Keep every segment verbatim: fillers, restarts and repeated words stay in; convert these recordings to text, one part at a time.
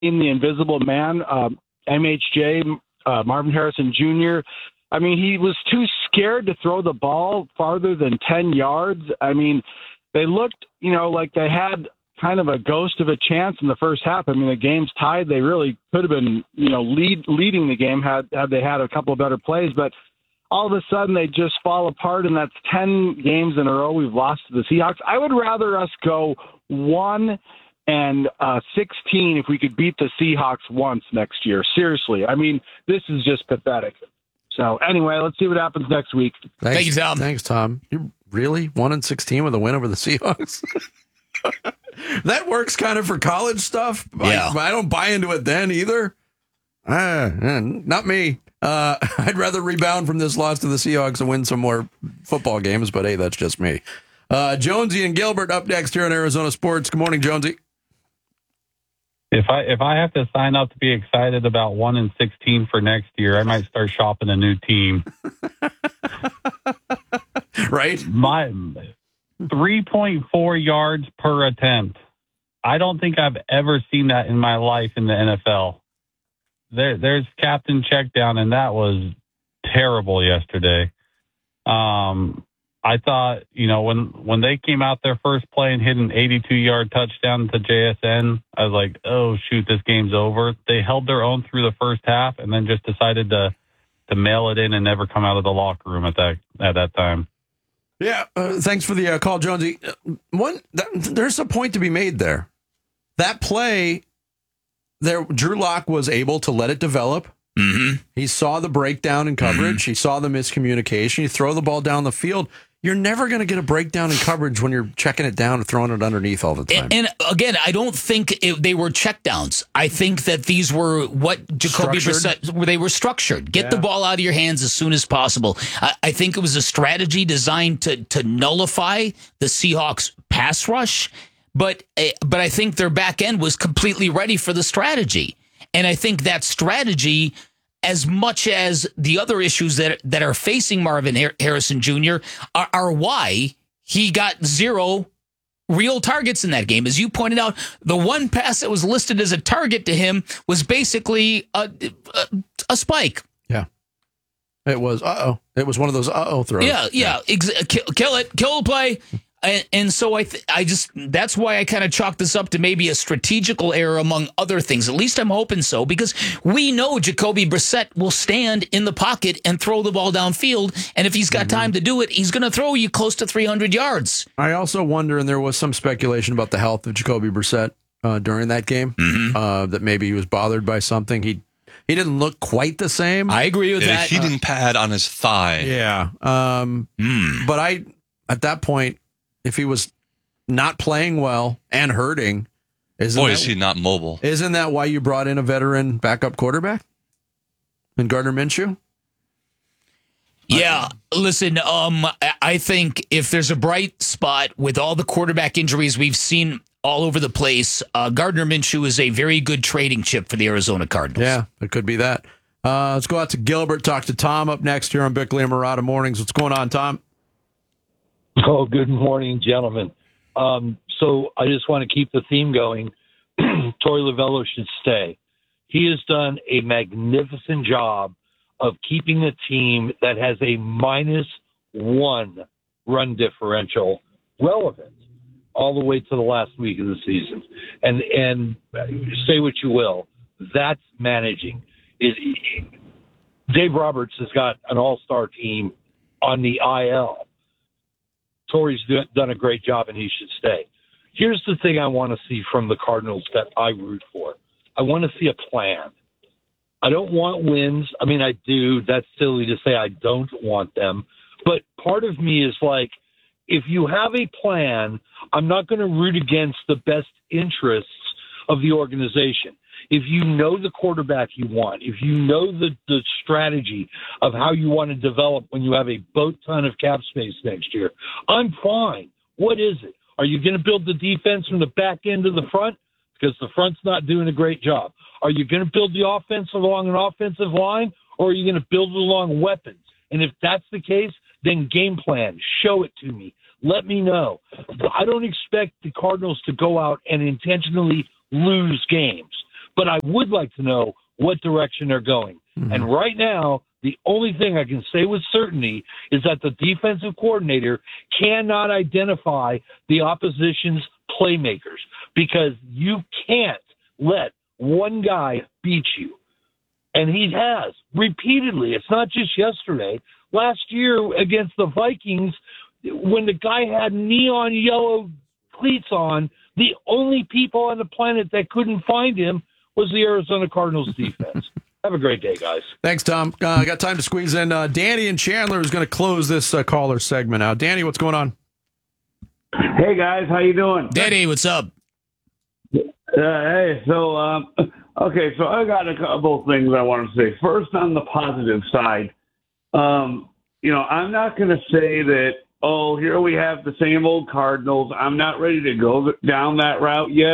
the invisible man, um, M H J, uh, Marvin Harrison Junior I mean, he was too scared to throw the ball farther than ten yards. I mean, they looked, you know, like they had kind of a ghost of a chance in the first half. I mean, the game's tied. They really could have been, you know, lead leading the game had, had they had a couple of better plays. But all of a sudden, they just fall apart, and that's ten games in a row we've lost to the Seahawks. I would rather us go one and uh, sixteen if we could beat the Seahawks once next year. Seriously. I mean, this is just pathetic. So, anyway, let's see what happens next week. Thanks, Thank you, Tom. Thanks, Tom. You really one and sixteen with a win over the Seahawks? That works kind of for college stuff. Yeah. I, I don't buy into it then either. Uh, not me. Uh, I'd rather rebound from this loss to the Seahawks and win some more football games, but hey, that's just me. Uh, Jonesy and Gilbert up next here on Arizona Sports. Good morning, Jonesy. If I if I have to sign up to be excited about one and sixteen for next year, I might start shopping a new team. Right? My three point four yards per attempt. I don't think I've ever seen that in my life in the N F L. There, there's captain check down, and that was terrible yesterday. Um, I thought, you know, when, when they came out their first play and hit an eighty-two yard touchdown to J S N, I was like, oh, shoot, this game's over. They held their own through the first half and then just decided to to mail it in and never come out of the locker room at that at that time. Yeah, uh, thanks for the uh, call, Jonesy. Uh, one, th- there's a point to be made there. That play, there, Drew Lock was able to let it develop. Mm-hmm. He saw the breakdown in coverage. Mm-hmm. He saw the miscommunication. You throw the ball down the field. You're never going to get a breakdown in coverage when you're checking it down and throwing it underneath all the time. And, and again, I don't think it, they were checkdowns. I think that these were what Jacoby Brissett, they were structured. Get yeah. the ball out of your hands as soon as possible. I, I think it was a strategy designed to to nullify the Seahawks pass rush, but but I think their back end was completely ready for the strategy. And I think that strategy, as much as the other issues that that are facing Marvin Harrison Junior are, are why he got zero real targets in that game. As you pointed out, the one pass that was listed as a target to him was basically a, a, a spike. Yeah. It was, uh-oh. It was one of those uh-oh throws. Yeah, yeah. yeah. Ex- kill, kill it. Kill the play. And, and so I, th- I just that's why I kind of chalk this up to maybe a strategical error among other things. At least I'm hoping so, because we know Jacoby Brissett will stand in the pocket and throw the ball downfield. And if he's got mm-hmm. time to do it, he's going to throw you close to three hundred yards. I also wonder, and there was some speculation about the health of Jacoby Brissett uh, during that game, mm-hmm. uh, that maybe he was bothered by something. He he didn't look quite the same. I agree with yeah, that. Heating uh, pad on his thigh. Yeah. Um, mm. But I, at that point, if he was not playing well and hurting, isn't boy, that, is he not mobile? Isn't that why you brought in a veteran backup quarterback in Gardner Minshew? Yeah, listen, um, I think if there's a bright spot with all the quarterback injuries we've seen all over the place, uh, Gardner Minshew is a very good trading chip for the Arizona Cardinals. Yeah, it could be that. Uh, let's go out to Gilbert, talk to Tom up next here on Bickley and Murata Mornings. What's going on, Tom? Oh, good morning, gentlemen. Um, so I just want to keep the theme going. Torey Lovello should stay. He has done a magnificent job of keeping a team that has a minus one run differential relevant all the way to the last week of the season. And and say what you will, that's managing. It, Dave Roberts has got an all-star team on the I L. Torrey's done a great job, and he should stay. Here's the thing I want to see from the Cardinals that I root for. I want to see a plan. I don't want wins. I mean, I do. That's silly to say I don't want them. But part of me is like, if you have a plan, I'm not going to root against the best interests of the organization. If you know the quarterback you want, if you know the, the strategy of how you want to develop when you have a boat ton of cap space next year, I'm fine. What is it? Are you going to build the defense from the back end to the front? Because the front's not doing a great job. Are you going to build the offense along an offensive line, or are you going to build it along weapons? And if that's the case, then game plan. Show it to me. Let me know. I don't expect the Cardinals to go out and intentionally lose games. but I would like to know what direction they're going. Mm-hmm. And right now, the only thing I can say with certainty is that the defensive coordinator cannot identify the opposition's playmakers, because you can't let one guy beat you. And he has repeatedly. It's not just yesterday. Last year against the Vikings, when the guy had neon yellow cleats on, the only people on the planet that couldn't find him was the Arizona Cardinals defense. Have a great day, guys. Thanks, Tom. Uh, I got time to squeeze in. Uh, Danny and Chandler is going to close this uh, caller segment out. Danny, what's going on? Hey, guys. How you doing? Danny, what's up? Uh, hey, so, um, okay, so I got a couple of things I want to say. First, on the positive side, um, you know, I'm not going to say that, oh, here we have the same old Cardinals. I'm not ready to go down that route yet,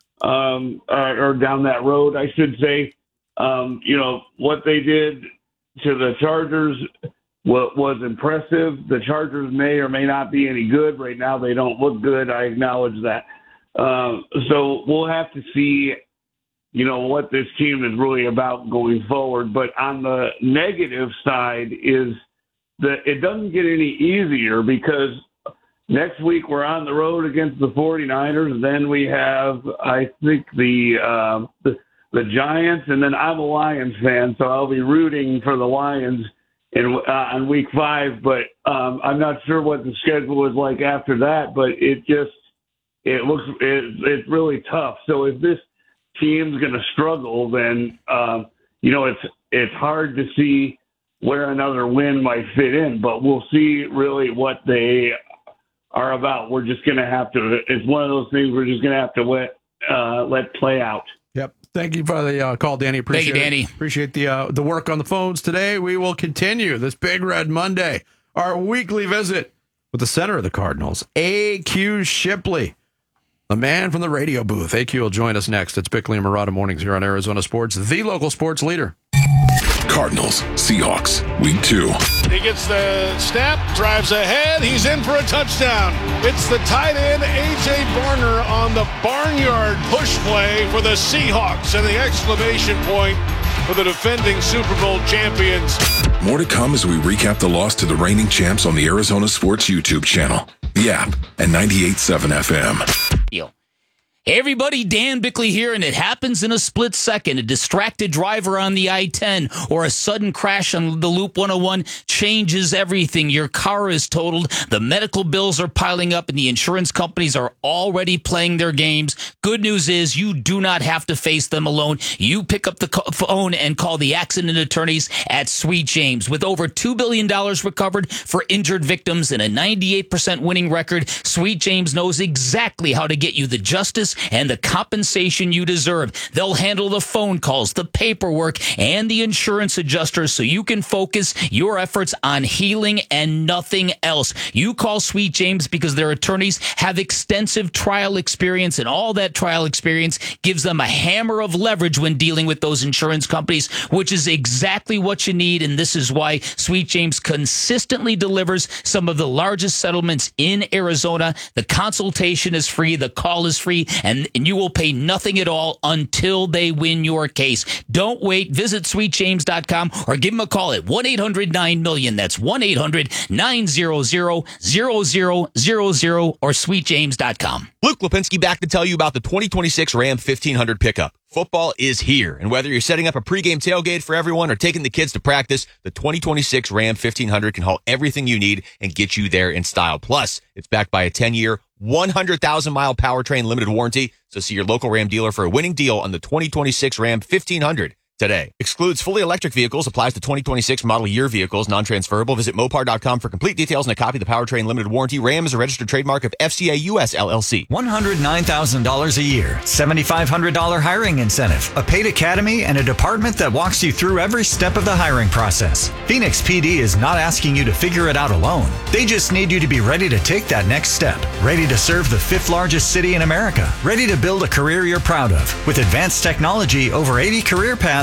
um, or, or down that road, I should say. Um, you know, what they did to the Chargers was, was impressive. The Chargers may or may not be any good. Right now, they don't look good. I acknowledge that. Uh, so we'll have to see, you know, what this team is really about going forward. But on the negative side is that it doesn't get any easier, because next week we're on the road against the 49ers. Then we have, I think, the uh, the the Giants, and then I'm a Lions fan, so I'll be rooting for the Lions in uh, on week five. But um, I'm not sure what the schedule is like after that. But it just it looks it, it's really tough. So if this team's going to struggle, then um, you know it's it's hard to see where another win might fit in. But we'll see really what they are about. We're just going to have to. It's one of those things we're just going to have to let uh, let play out. Yep. Thank you for the uh, call, Danny. Appreciate Thank you, Danny. It. Appreciate the uh, the work on the phones today. We will continue this Big Red Monday, our weekly visit with the center of the Cardinals, A Q Shipley, the man from the radio booth. A Q will join us next. It's Bickley and Murata Mornings here on Arizona Sports, the local sports leader. Cardinals, Seahawks, week two. He gets the snap, drives ahead. He's in for a touchdown. It's the tight end, A J Barner, on the barnyard push play for the Seahawks, and the exclamation point for the defending Super Bowl champions. More to come as we recap the loss to the reigning champs on the Arizona Sports YouTube channel, the app, and ninety-eight point seven F M. Yo. Hey everybody, Dan Bickley here, and it happens in a split second. A distracted driver on the I ten or a sudden crash on the Loop one oh one changes everything. Your car is totaled, the medical bills are piling up, and the insurance companies are already playing their games. Good news is you do not have to face them alone. You pick up the phone and call the accident attorneys at Sweet James. With over two billion dollars recovered for injured victims and a ninety-eight percent winning record, Sweet James knows exactly how to get you the justice and the compensation you deserve. They'll handle the phone calls, the paperwork, and the insurance adjusters so you can focus your efforts on healing and nothing else. You call Sweet James because their attorneys have extensive trial experience, and all that trial experience gives them a hammer of leverage when dealing with those insurance companies, which is exactly what you need, and this is why Sweet James consistently delivers some of the largest settlements in Arizona. The consultation is free, the call is free, and, and you will pay nothing at all until they win your case. Don't wait. Visit sweet james dot com or give them a call at one eight hundred nine million. That's one eight hundred nine hundred zero zero zero zero or sweet james dot com. Luke Lipinski back to tell you about the twenty twenty-six Ram fifteen hundred pickup. Football is here, and whether you're setting up a pregame tailgate for everyone or taking the kids to practice, the twenty twenty-six Ram fifteen hundred can haul everything you need and get you there in style. Plus, it's backed by a ten-year, one hundred thousand mile powertrain limited warranty, so see your local Ram dealer for a winning deal on the twenty twenty-six Ram fifteen hundred. Today. Excludes fully electric vehicles, applies to twenty twenty-six model year vehicles, non-transferable. Visit Mopar dot com for complete details and a copy of the powertrain limited warranty. Ram is a registered trademark of F C A U S L L C. one hundred nine thousand dollars a year, seven thousand five hundred dollars hiring incentive, a paid academy, and a department that walks you through every step of the hiring process. Phoenix P D is not asking you to figure it out alone. They just need you to be ready to take that next step, ready to serve the fifth largest city in America, ready to build a career you're proud of. With advanced technology, over eighty career paths,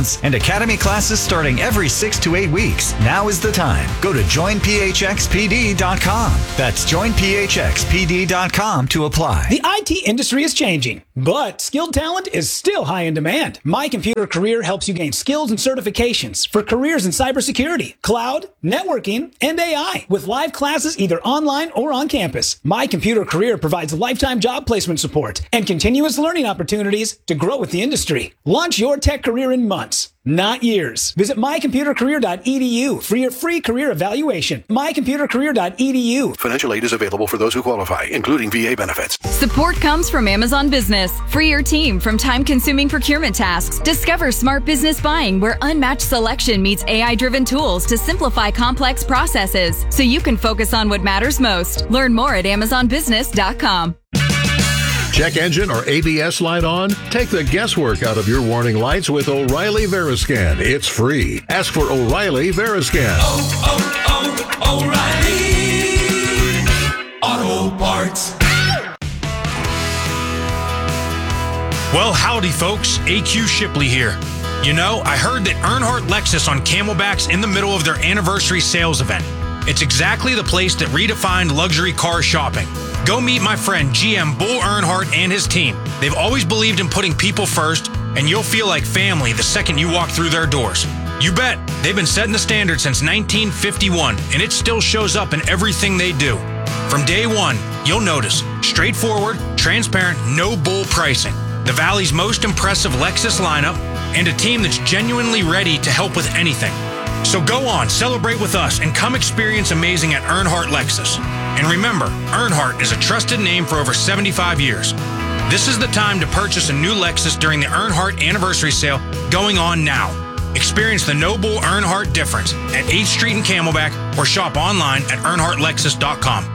months and academy classes starting every six to eight weeks. Now is the time. Go to join p h x p d dot com. That's join p h x p d dot com to apply. The I T industry is changing, but skilled talent is still high in demand. My Computer Career helps you gain skills and certifications for careers in cybersecurity, cloud, networking, and A I with live classes either online or on campus. My Computer Career provides lifetime job placement support and continuous learning opportunities to grow with the industry. Launch your tech career in months, not years. Visit my computer career dot e d u for your free career evaluation. my computer career dot e d u. Financial aid is available for those who qualify, including V A benefits. Support comes from Amazon Business. Free your team from time-consuming procurement tasks. Discover smart business buying where unmatched selection meets A I-driven tools to simplify complex processes so you can focus on what matters most. Learn more at amazon business dot com. Check engine or A B S light on? Take the guesswork out of your warning lights with O'Reilly Veriscan. It's free. Ask for O'Reilly Veriscan. Oh, oh, oh, O'Reilly Auto Parts. Well, howdy, folks. A Q Shipley here. You know, I heard that Earnhardt Lexus on Camelback's in the middle of their anniversary sales event. It's exactly the place that redefined luxury car shopping. Go meet my friend G M Bull Earnhardt and his team. They've always believed in putting people first, and you'll feel like family the second you walk through their doors. You bet. They've been setting the standard since nineteen fifty-one, and it still shows up in everything they do. From day one, you'll notice straightforward, transparent, no bull pricing, the Valley's most impressive Lexus lineup, and a team that's genuinely ready to help with anything. So go on, celebrate with us, and come experience amazing at Earnhardt Lexus. And remember, Earnhardt is a trusted name for over seventy-five years. This is the time to purchase a new Lexus during the Earnhardt Anniversary Sale going on now. Experience the no bull Earnhardt difference at eighth Street and Camelback or shop online at earnhardt lexus dot com.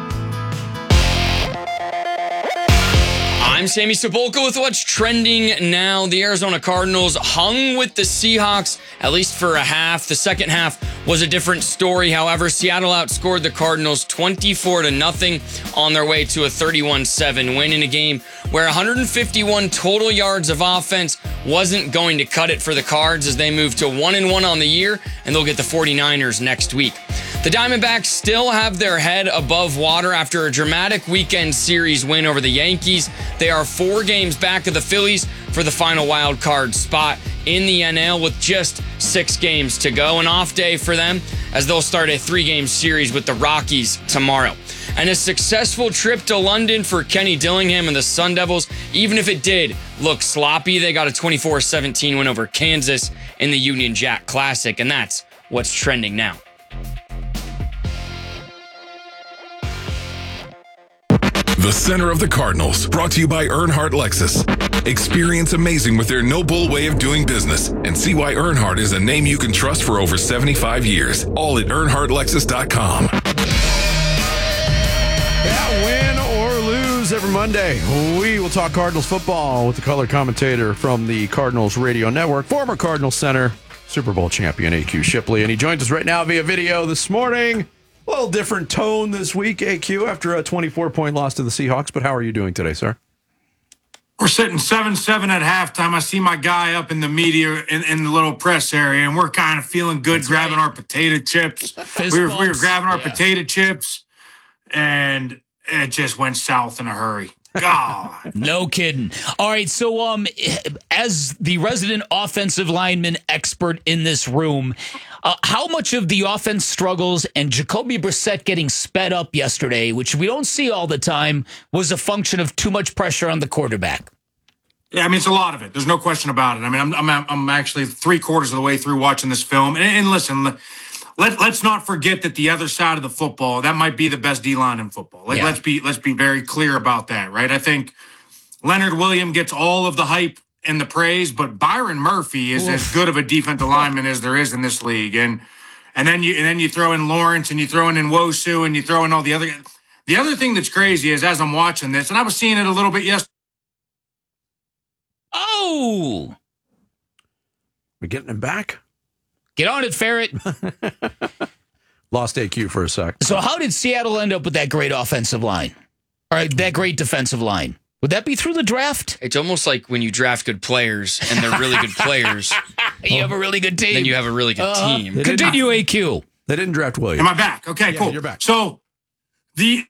I'm Sammy Sepulka with what's trending now. The Arizona Cardinals hung with the Seahawks, at least for a half. The second half was a different story. However, Seattle outscored the Cardinals twenty-four to nothing on their way to a thirty-one seven win in a game where one hundred fifty-one total yards of offense wasn't going to cut it for the Cards as they move to one and one on the year, and they'll get the 49ers next week. The Diamondbacks still have their head above water after a dramatic weekend series win over the Yankees. They are four games back of the Phillies for the final wild card spot in the N L with just six games to go. An off day for them as they'll start a three-game series with the Rockies tomorrow. And a successful trip to London for Kenny Dillingham and the Sun Devils, even if it did look sloppy. They got a twenty-four seventeen win over Kansas in the Union Jack Classic, and that's what's trending now. The Center of the Cardinals, brought to you by Earnhardt Lexus. Experience amazing with their no bull way of doing business and see why Earnhardt is a name you can trust for over seventy-five years. All at earnhardt lexus dot com. Yeah, win or lose every Monday, we will talk Cardinals football with the color commentator from the Cardinals Radio Network, former Cardinals center, Super Bowl champion A Q Shipley, and he joins us right now via video this morning. A little different tone this week, A Q, after a twenty-four point loss to the Seahawks, but how are you doing today, sir? We're sitting seven seven at halftime. I see my guy up in the media in, in the little press area, and we're kind of feeling good, That's grabbing right. our potato chips. We were, we were grabbing our yeah. potato chips, and it just went south in a hurry. God. No kidding. All right, so um, as the resident offensive lineman expert in this room, uh, how much of the offense struggles and Jacoby Brissett getting sped up yesterday, which we don't see all the time, was a function of too much pressure on the quarterback? Yeah, I mean, it's a lot of it. There's no question about it. I mean, I'm I'm, I'm actually three quarters of the way through watching this film. And, and listen, let, let's not forget that the other side of the football, that might be the best D-line in football. Like, yeah. Let's be let's be very clear about that, right? I think Leonard Williams gets all of the hype and the praise, but Byron Murphy is Oof. as good of a defensive lineman as there is in this league. And and then you and then you throw in Lawrence and you throw in Nwosu and you throw in all the other guys. The other thing that's crazy is as I'm watching this, and I was seeing it a little bit yesterday. Oh, we're getting him back. Get on it, Ferret. Lost A Q for a sec. So how did Seattle end up with that great offensive line? All right, that great defensive line. Would that be through the draft? It's almost like when you draft good players and they're really good players, You have a really good team. Then you have a really good Uh, team. Continue, A Q. They didn't draft Williams. Am I back? Okay, Yeah, cool. you're back. So the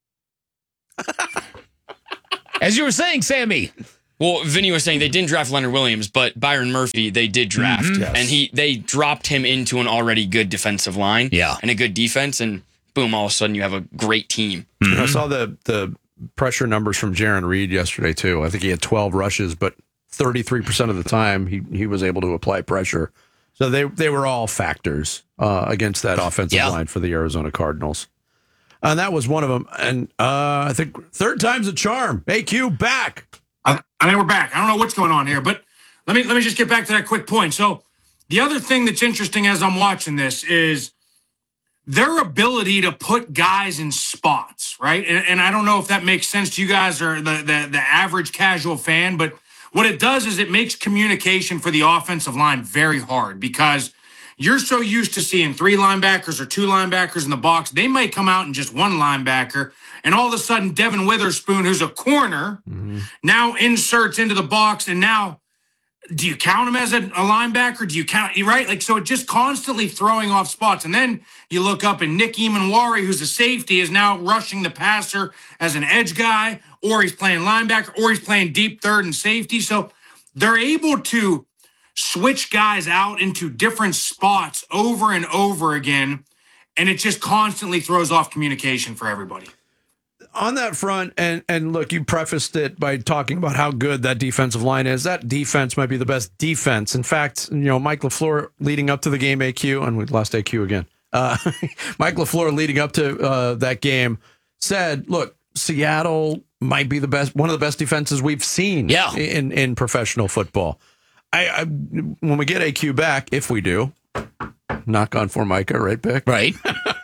As you were saying, Sammy. Well, Vinny was saying they didn't draft Leonard Williams, but Byron Murphy they did draft, Mhm. Yes. and he they dropped him into an already good defensive line, Yeah. and a good defense, and boom, all of a sudden you have a great team. I saw the the pressure numbers from Jaron Reed yesterday too. I think he had twelve rushes, but thirty-three percent of the time he, he was able to apply pressure. So they they were all factors uh, against that offensive Yeah. line for the Arizona Cardinals. And that was one of them. And uh, I think third time's a charm. A Q back. I, I think we're back. I don't know what's going on here, but let me let me just get back to that quick point. So the other thing that's interesting as I'm watching this is their ability to put guys in spots, right? And, and I don't know if that makes sense to you guys or the, the the average casual fan, but what it does is it makes communication for the offensive line very hard because you're so used to seeing three linebackers or two linebackers in the box. They might come out in just one linebacker, and all of a sudden Devin Witherspoon, who's a corner, Mm-hmm. now inserts into the box, and now do you count him as a, a linebacker? Do you count, right? Like, so it just constantly throwing off spots. And then you look up and Nick Emanwari, who's a safety, is now rushing the passer as an edge guy, or he's playing linebacker, or he's playing deep third and safety. So they're able to switch guys out into different spots over and over again. And it just constantly throws off communication for everybody. On that front, and and look, you prefaced it by talking about how good that defensive line is. That defense might be the best defense. In fact, you know, Mike LaFleur leading up to the game, A Q, and we lost A Q again. Uh, Mike LaFleur leading up to uh, that game said, look, Seattle might be the best, one of the best defenses we've seen Yeah. in, in professional football. I, I when we get A Q back, if we do, knock on Formica, right, Pick? Right.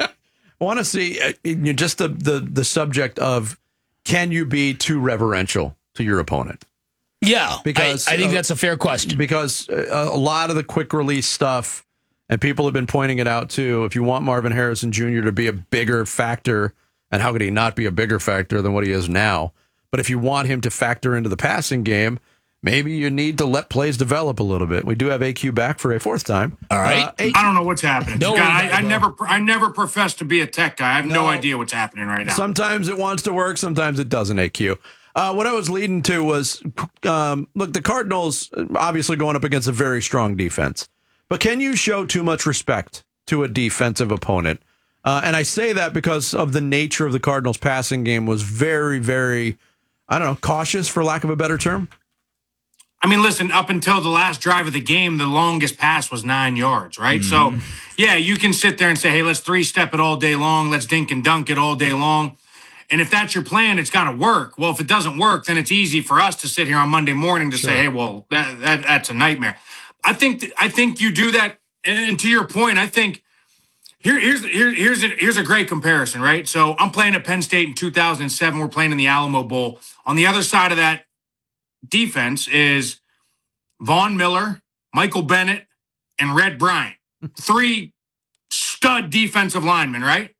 I want to see uh, you know, just the, the the subject of can you be too reverential to your opponent? Yeah, Because I, I think uh, that's a fair question. Because uh, a lot of the quick release stuff, and people have been pointing it out too. If you want Marvin Harrison Junior to be a bigger factor, and how could he not be a bigger factor than what he is now? But if you want him to factor into the passing game, maybe you need to let plays develop a little bit. We do have A Q back for a fourth time. All right. Uh, A- I don't know what's happening. No, God, we- I, I never, I never professed to be a tech guy. I have no, No. idea what's happening right now. Sometimes it wants to work, sometimes it doesn't, A Q. Uh, what I was leading to was, um, look, the Cardinals obviously going up against a very strong defense. But can you show too much respect to a defensive opponent? Uh, and I say that because of the nature of the Cardinals' passing game was very, very, I don't know, cautious, for lack of a better term. I mean, listen, up until the last drive of the game, the longest pass was nine yards, right? Mm-hmm. So, yeah, you can sit there and say, hey, let's three-step it all day long. Let's dink and dunk it all day long. And if that's your plan, it's got to work. Well, if it doesn't work, then it's easy for us to sit here on Monday morning to Sure. say, hey, well, that, that that's a nightmare. I think th- I think you do that. And to your point, I think here, here's here, here's a, here's a great comparison, right? So I'm playing at Penn State in two thousand seven. We're playing in the Alamo Bowl. On the other side of that defense is Von Miller, Michael Bennett, and Red Bryant. Three stud defensive linemen, right?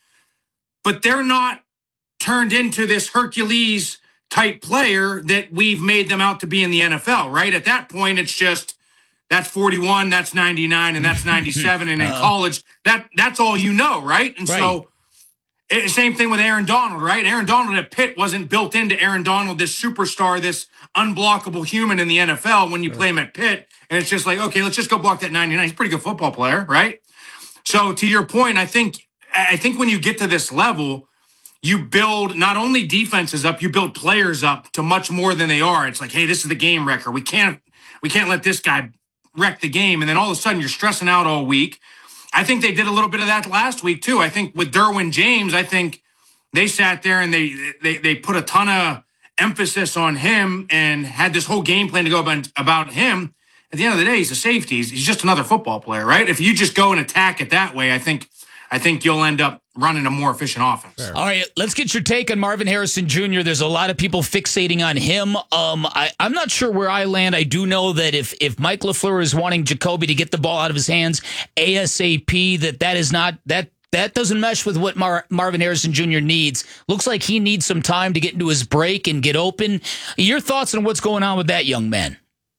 But they're not turned into this Hercules type player that we've made them out to be in the N F L, right? At that point, it's just that's forty-one, that's ninety-nine, and that's ninety-seven. And in Uh-huh. college, that that's all you know, right? And Right. so it, same thing with Aaron Donald, right? Aaron Donald at Pitt wasn't built into Aaron Donald, this superstar, this unblockable human in the N F L when you play him at Pitt. And it's just like, okay, let's just go block that ninety-nine. He's a pretty good football player, right? So to your point, I think I think when you get to this level, you build not only defenses up, you build players up to much more than they are. It's like, hey, this is the game wrecker. We can't we can't let this guy wreck the game. And then all of a sudden you're stressing out all week. I think they did a little bit of that last week too. I think with Derwin James, I think they sat there and they they they put a ton of emphasis on him and had this whole game plan to go about, about him. At the end of the day, he's a safety. He's, he's just another football player, right? If you just go and attack it that way, I think I think you'll end up running a more efficient offense. All right, let's get your take on Marvin Harrison Junior There's a lot of people fixating on him. Um, I, I'm not sure where I land. I do know that if if Mike LaFleur is wanting Jacoby to get the ball out of his hands ASAP, that that is not that that doesn't mesh with what Mar- Marvin Harrison Junior needs. Looks like he needs some time to get into his break and get open. Your thoughts on what's going on with that young man?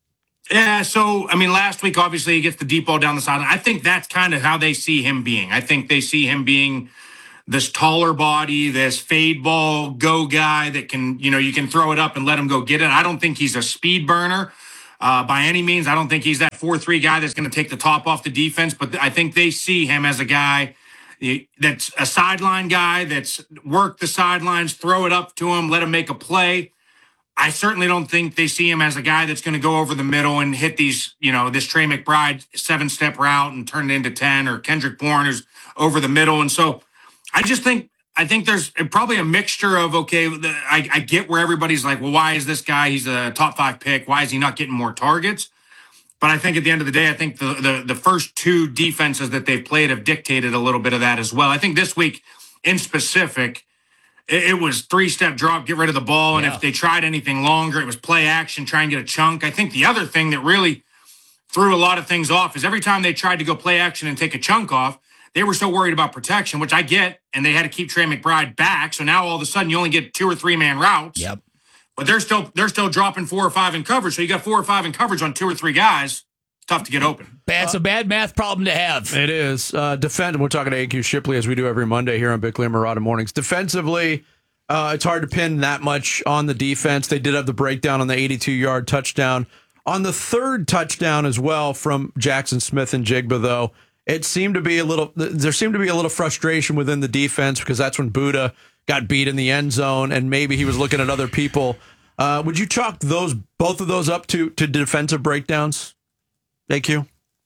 Yeah, so, I mean, last week, obviously, he gets the deep ball down the sideline. I think that's kind of how they see him being. I think they see him being this taller body, this fade ball go guy that can, you know, you can throw it up and let him go get it. I don't think he's a speed burner uh, by any means. I don't think he's that four three guy that's going to take the top off the defense, but I think they see him as a guy that's a sideline guy that's worked the sidelines, throw it up to him, let him make a play. I certainly don't think they see him as a guy that's going to go over the middle and hit these, you know, this Trey McBride seven-step route and turn it into ten, or Kendrick Bourne who's over the middle. And so I just think, I think there's probably a mixture of, okay, the, I, I get where everybody's like, well, why is this guy, he's a top five pick, why is he not getting more targets? But I think at the end of the day, I think the, the, the first two defenses that they've played have dictated a little bit of that as well. I think this week in specific, it was three-step drop, get rid of the ball, and yeah. if they tried anything longer, it was play action, try and get a chunk. I think the other thing that really threw a lot of things off is every time they tried to go play action and take a chunk off, they were so worried about protection, which I get, and they had to keep Trey McBride back. So now all of a sudden you only get two or three-man routes. Yep. But they're still they're still dropping four or five in coverage. So you got four or five in coverage on two or three guys. Tough to get open. That's a bad math problem to have. It is. Uh, defend. We're talking to A Q Shipley as we do every Monday here on Bickley and Marotta Mornings. Defensively, uh, it's hard to pin that much on the defense. They did have the breakdown on the eighty-two-yard touchdown. On the third touchdown as well from Jackson Smith and Jigba, though, it seemed to be a little. There seemed to be a little frustration within the defense because that's when Buddha got beat in the end zone, and maybe he was looking at other people. Uh, would you chalk those both of those up to to defensive breakdowns? A Q?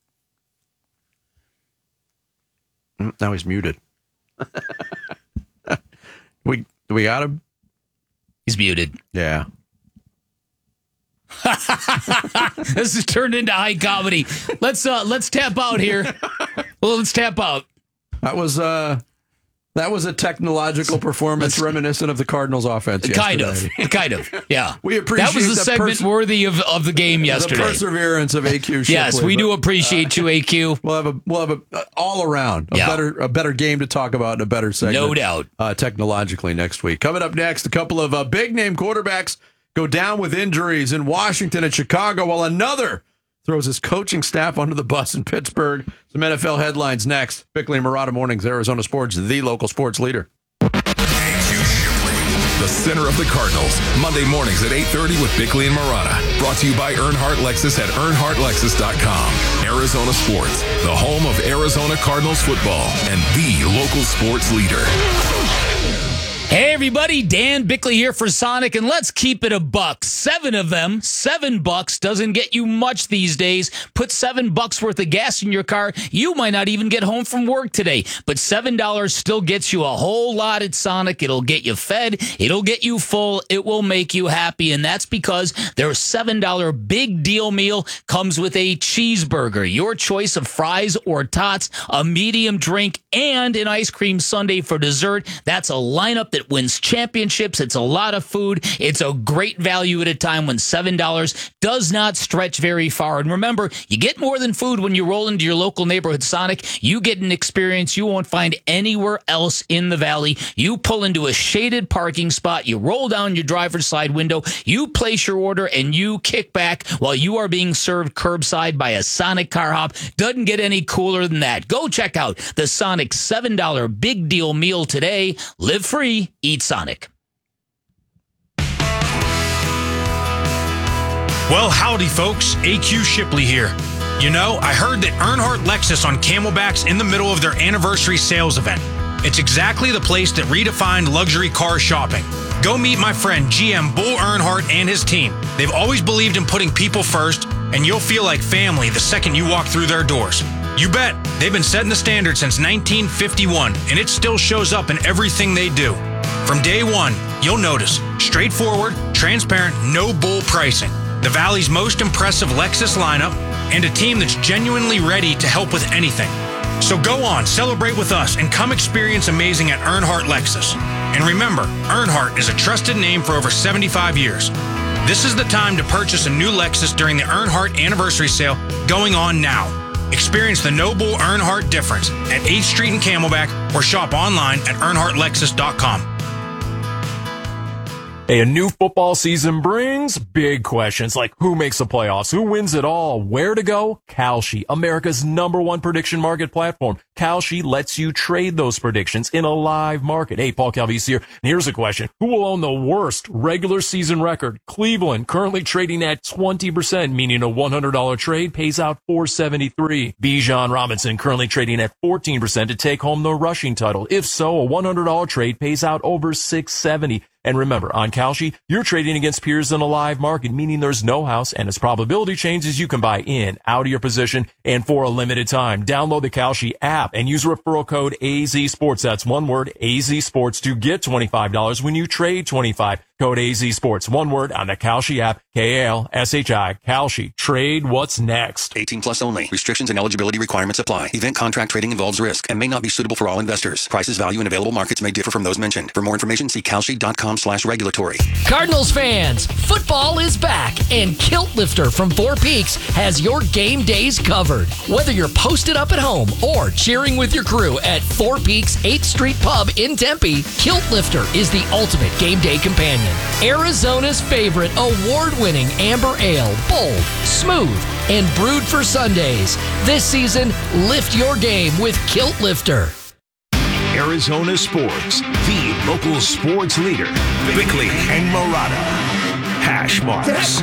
Now he's muted. we we got him? He's muted. Yeah. This has turned into high comedy. Let's uh let's tap out here. Well, let's tap out. That was uh that was a technological performance reminiscent of the Cardinals offense Kind yesterday. of. Kind of. Yeah. We appreciate that was the, the segment pers- worthy of, of the game yesterday. The perseverance of A Q Shipley. Yes, we but, do appreciate uh, you, A Q. We'll have a we'll have a uh, all around a yeah. better a better game to talk about and a better segment. No doubt. Uh, technologically next week. Coming up next, a couple of uh, big name quarterbacks go down with injuries in Washington and Chicago, while another throws his coaching staff under the bus in Pittsburgh. Some N F L headlines next. Bickley and Marotta Mornings, Arizona Sports, the local sports leader. The center of the Cardinals, Monday mornings at eight thirty with Bickley and Marotta. Brought to you by Earnhardt Lexus at earnhardt lexus dot com. Arizona Sports, the home of Arizona Cardinals football and the local sports leader. Hey everybody, Dan Bickley here for Sonic, and let's keep it a buck. Seven of them, seven bucks doesn't get you much these days. Put seven bucks worth of gas in your car, you might not even get home from work today. But seven dollars still gets you a whole lot at Sonic. It'll get you fed, it'll get you full, it will make you happy, and that's because their seven dollar big deal meal comes with a cheeseburger, your choice of fries or tots, a medium drink, and an ice cream sundae for dessert. That's a lineup that wins championships. It's a lot of food. It's a great value at a time when seven dollars does not stretch very far. And remember, you get more than food when you roll into your local neighborhood Sonic. You get an experience you won't find anywhere else in the valley. You pull into a shaded parking spot, you roll down your driver's side window, you place your order, and you kick back while you are being served curbside by a Sonic car hop. Doesn't get any cooler than that. Go check out the Sonic seven dollar big deal meal today. Live free. Eat Sonic. Well, howdy, folks. A Q Shipley here. You know, I heard that Earnhardt Lexus on Camelback's in the middle of their anniversary sales event. It's exactly the place that redefined luxury car shopping. Go meet my friend G M Bull Earnhardt and his team. They've always believed in putting people first, and you'll feel like family the second you walk through their doors. You bet. They've been setting the standard since nineteen fifty-one, and it still shows up in everything they do. From day one, you'll notice straightforward, transparent, no bull pricing, the Valley's most impressive Lexus lineup, and a team that's genuinely ready to help with anything. So go on, celebrate with us, and come experience amazing at Earnhardt Lexus. And remember, Earnhardt is a trusted name for over seventy-five years. This is the time to purchase a new Lexus during the Earnhardt Anniversary Sale going on now. Experience the no bull Earnhardt difference at eighth Street in Camelback or shop online at earnhardt lexus dot com. Hey, a new football season brings big questions like who makes the playoffs, who wins it all, where to go? Kalshi, America's number one prediction market platform. Kalshi lets you trade those predictions in a live market. Hey, Paul Calvisi here. And here's a question. Who will own the worst regular season record? Cleveland, currently trading at twenty percent, meaning a one hundred dollars trade pays out four seventy-three. Bijan Robinson, currently trading at fourteen percent to take home the rushing title. If so, a one hundred dollars trade pays out over six seventy. And remember, on Kalshi, you're trading against peers in a live market, meaning there's no house, and as probability changes, you can buy in, out of your position, and for a limited time. Download the Kalshi app and use referral code A Z Sports. That's one word, A Z Sports, to get twenty-five dollars when you trade twenty-five dollars. Code A Z Sports. One word on the Kalshi app. K A L S H I. Kalshi. Trade what's next. eighteen plus only. Restrictions and eligibility requirements apply. Event contract trading involves risk and may not be suitable for all investors. Prices, value, and available markets may differ from those mentioned. For more information, see kalshi.com slash regulatory. Cardinals fans, football is back, and Kilt Lifter from Four Peaks has your game days covered. Whether you're posted up at home or cheering with your crew at Four Peaks eighth Street Pub in Tempe, Kilt Lifter is the ultimate game day companion. Arizona's favorite award-winning amber ale, bold, smooth, and brewed for Sundays. This season, lift your game with Kilt Lifter. Arizona Sports, the local sports leader. Bickley and Murata. Hash marks.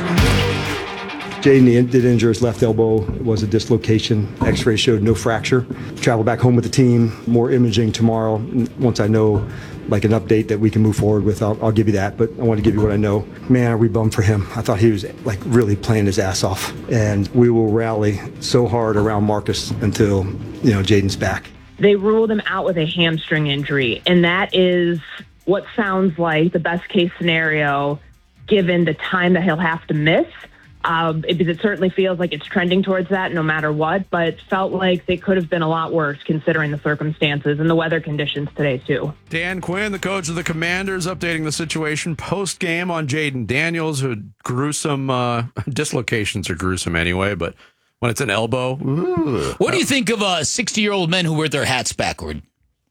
Jaden did injure his left elbow. It was a dislocation. X-ray showed no fracture. Travel back home with the team. More imaging tomorrow. Once I know like an update that we can move forward with, I'll, I'll give you that. But I want to give you what I know. Man, are we bummed for him. I thought he was like really playing his ass off. And we will rally so hard around Marcus until, you know, Jaden's back. They ruled him out with a hamstring injury, and that is what sounds like the best case scenario given the time that he'll have to miss. Um, it, it certainly feels like it's trending towards that no matter what, but felt like they could have been a lot worse considering the circumstances and the weather conditions today, too. Dan Quinn, the coach of the Commanders, updating the situation post-game on Jaden Daniels, who had gruesome uh, dislocations are gruesome anyway, but when it's an elbow. Ooh. What do you think of uh, sixty-year-old men who wear their hats backward?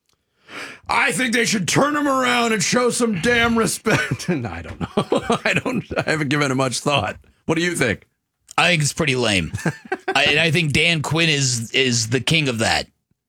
I think they should turn them around and show some damn respect. And I don't know. I don't. I haven't given it much thought. What do you think? I think it's pretty lame. I, and I think Dan Quinn is is the king of that.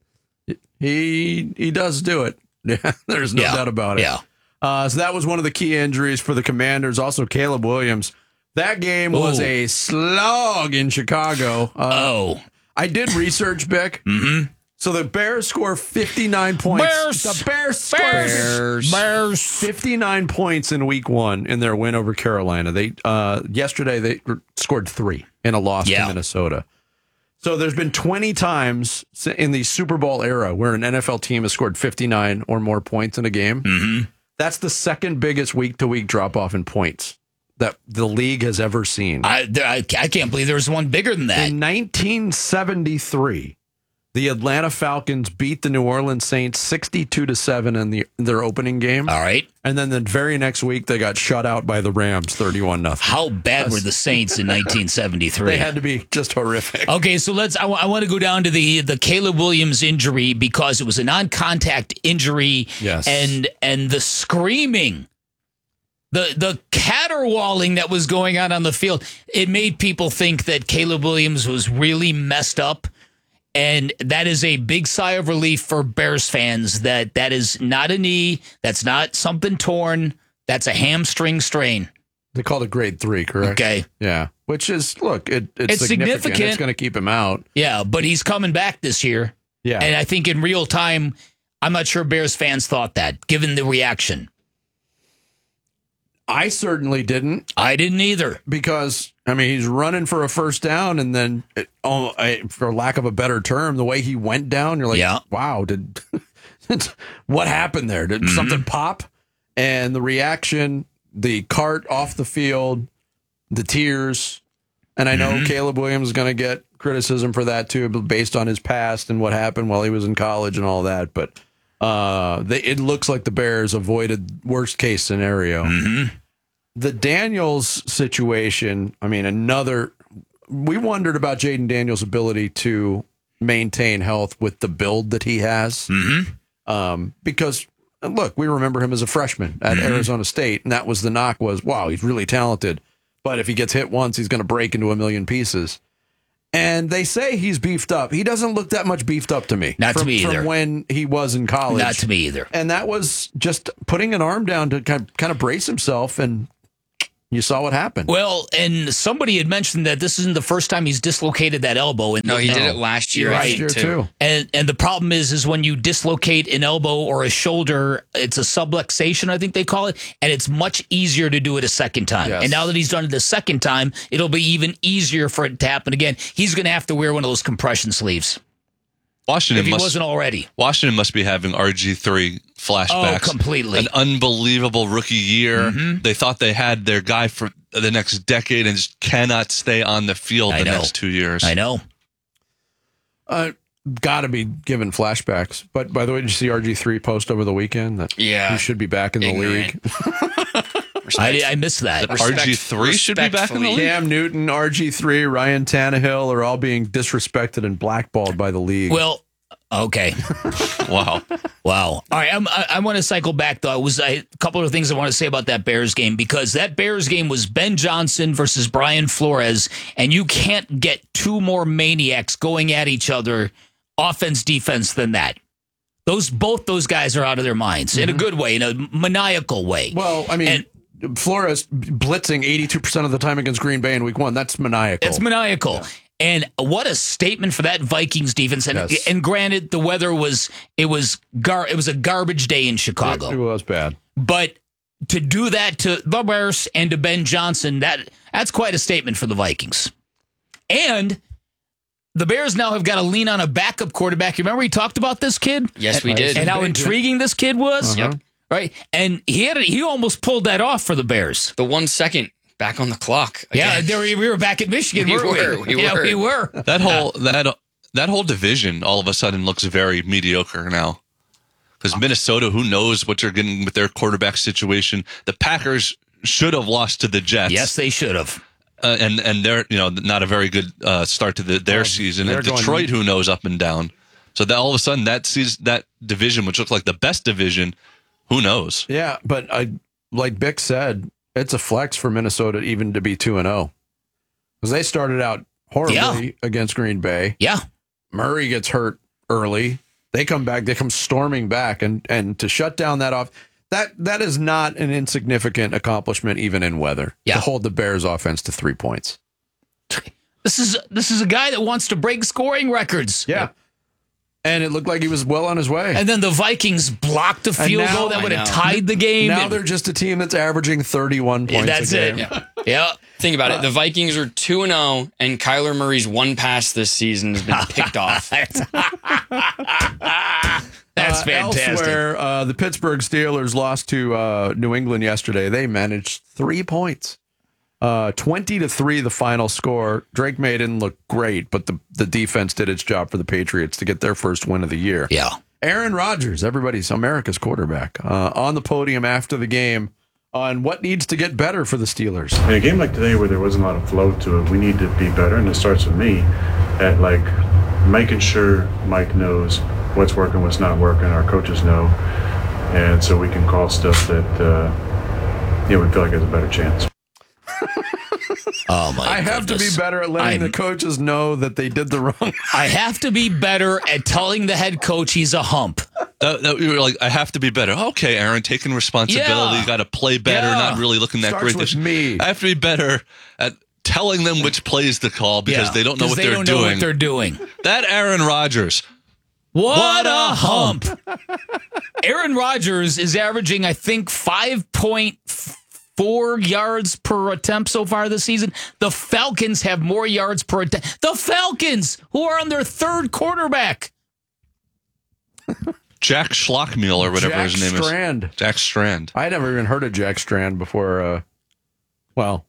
He he does do it. Yeah, there's no yeah. doubt about it. Yeah. Uh, so that was one of the key injuries for the Commanders. Also, Caleb Williams. That game was Ooh. a slog in Chicago. Uh, oh. I did research, Bick. Mm-hmm. So the Bears score fifty-nine points. Bears. The Bears Bears. scored Bears. fifty-nine points in week one in their win over Carolina. They uh, yesterday they scored three in a loss yeah. to Minnesota. So there's been twenty times in the Super Bowl era where an N F L team has scored fifty-nine or more points in a game. Mm-hmm. That's the second biggest week-to-week drop-off in points that the league has ever seen. I, I, I can't believe there was one bigger than that. In nineteen seventy-three, the Atlanta Falcons beat the New Orleans Saints sixty-two to seven in the in their opening game. All right. And then the very next week, they got shut out by the Rams thirty-one nothing. How bad were the Saints in nineteen seventy-three? They had to be just horrific. Okay, so let's. I, w- I want to go down to the the Caleb Williams injury because it was a non-contact injury. Yes. And and the screaming, the the caterwauling that was going on on the field, it made people think that Caleb Williams was really messed up. And that is a big sigh of relief for Bears fans that that is not a knee. That's not something torn. That's a hamstring strain. They called it grade three, correct? Okay. Yeah. Which is, look, it, it's, It's significant. significant. It's going to keep him out. Yeah, but he's coming back this year. Yeah. And I think in real time, I'm not sure Bears fans thought that, given the reaction. I certainly didn't. I didn't either. Because, I mean, he's running for a first down, and then, it, oh, I, for lack of a better term, the way he went down, you're like, yeah. wow, did what happened there? Did Mm-hmm. something pop? And the reaction, the cart off the field, the tears, and I know Mm-hmm. Caleb Williams is going to get criticism for that too, based on his past and what happened while he was in college and all that. But uh, they, it looks like the Bears avoided worst case scenario. Mm-hmm. The Daniels situation, I mean, another, we wondered about Jaden Daniels' ability to maintain health with the build that he has. Mm-hmm. Um, because and look, we remember him as a freshman at Mm-hmm. Arizona State, and that was the knock was, wow, he's really talented. But if he gets hit once, he's going to break into a million pieces. And they say he's beefed up. He doesn't look that much beefed up to me. Not from, to me either. From when he was in college. Not to me either. And that was just putting an arm down to kind of, kind of brace himself, and you saw what happened. Well, and somebody had mentioned that this isn't the first time he's dislocated that elbow. In No, the, he did it last year, I right? think, Last year, too. And and the problem is, is when you dislocate an elbow or a shoulder, it's a subluxation, I think they call it, and it's much easier to do it a second time. Yes. And now that he's done it the second time, it'll be even easier for it to happen again. He's going to have to wear one of those compression sleeves. Washington if he must, wasn't already. Washington must be having R G three flashbacks. Oh, completely. An unbelievable rookie year. Mhm. They thought they had their guy for the next decade and just cannot stay on the field I the know. next two years. I know. Uh, got to be given flashbacks. But by the way, did you see R G three post over the weekend that Yeah. he should be back in the Ignorant. league? I, I missed that. R G three should be back in the league. Cam Newton, R G three, Ryan Tannehill are all being disrespected and blackballed by the league. Well, okay. Wow. Wow. All right. I'm, I, I want to cycle back, though. It was I, a couple of things I want to say about that Bears game, because that Bears game was Ben Johnson versus Brian Flores, and you can't get two more maniacs going at each other, offense, defense, than that. Those Both those guys are out of their minds in a good way, in a maniacal way. Well, I mean, And- Flores blitzing eighty-two percent of the time against Green Bay in week one. That's maniacal. It's maniacal. And what a statement for that Vikings defense. And, Yes. and granted, the weather was it was gar it was a garbage day in Chicago. It, it was bad. But to do that to the Bears and to Ben Johnson, that that's quite a statement for the Vikings. And the Bears now have got to lean on a backup quarterback. You remember we talked about this kid? Yes, we did. And how intriguing this kid was? Uh-huh. Right? And he had he almost pulled that off for the Bears. The one second back on the clock. Yeah, again. there we, we were back in Michigan, We weren't were, we? we yeah, were. we were. That whole that that whole division all of a sudden looks very mediocre now. Because Minnesota, who knows what they're getting with their quarterback situation? The Packers should have lost to the Jets. Yes, they should have. Uh, and and they're you know not a very good uh, start to the, their Oh, season. they're And going- Detroit, who knows up and down. So that all of a sudden that sees that division, which looked like the best division, who knows? Yeah, but I, like Bick said, it's a flex for Minnesota even to be two and zero, because they started out horribly Yeah. against Green Bay. Yeah, Murray gets hurt early. They come back. They come storming back, and and to shut down that off. That that is not an insignificant accomplishment, even in weather. Yeah. To hold the Bears' offense to three points. This is this is a guy that wants to break scoring records. Yeah. And it looked like he was well on his way. And then the Vikings blocked a And field now- goal that I would have know. tied the game. Now And- they're just a team that's averaging thirty-one points. That's a it. game. Yeah. yeah. Think about it. The Vikings are two and zero, and Kyler Murray's one pass this season has been picked off. That's Uh, fantastic. Elsewhere, uh, the Pittsburgh Steelers lost to uh, New England yesterday. They managed three points. Uh, twenty to three, the final score. Drake May didn't look great, but the, the defense did its job for the Patriots to get their first win of the year. Yeah. Aaron Rodgers, everybody's America's quarterback, uh, on the podium after the game on what needs to get better for the Steelers. In a game like today where there wasn't a lot of flow to it, we need to be better, and it starts with me at like making sure Mike knows what's working, what's not working, our coaches know, and so we can call stuff that uh, you know, we feel like has a better chance. Oh my! I have goodness. to be better at letting I'm- the coaches know that they did the wrong. I have to be better at telling the head coach he's a hump. That, that, you were like, I have to be better. Okay, Aaron, taking responsibility. Yeah. Got to play better. Yeah. Not really looking that Starts great. with this- me. I have to be better at telling them which plays to call because Yeah, they don't know 'cause what they they're don't doing. know what they're doing. That Aaron Rodgers. What, What a a hump! Aaron Rodgers is averaging, I think, five point four yards per attempt so far this season. The Falcons have more yards per attempt. The Falcons, who are on their third quarterback. Jack Schlockmeal or whatever Jack his name Strand. is. Jack Strand. I never even heard of Jack Strand before. Uh, well,